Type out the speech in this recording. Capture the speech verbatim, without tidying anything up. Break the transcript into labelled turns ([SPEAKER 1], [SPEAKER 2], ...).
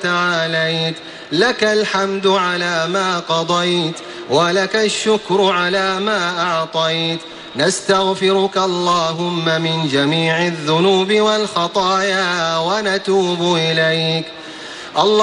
[SPEAKER 1] تعاليت، لك الحمد على ما قضيت، ولك الشكر على ما أعطيت. نستغفرك اللهم من جميع الذنوب والخطايا ونتوب إليك. الله